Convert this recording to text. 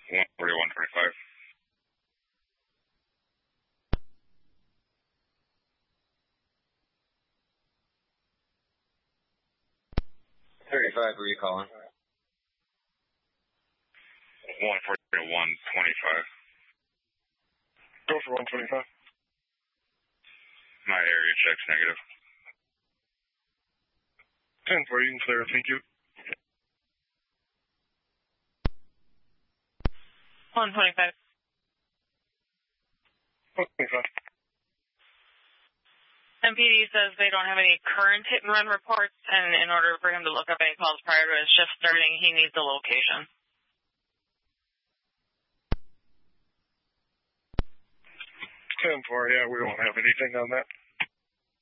14125. 35, where are you calling? 14125. Go for 125. My area check's negative. 10-4, you can clear. Thank you. 125. 125. MPD says they don't have any current hit and run reports, and in order for him to look up any calls prior to his shift starting, he needs a location. 10-4, yeah, we don't have anything on that.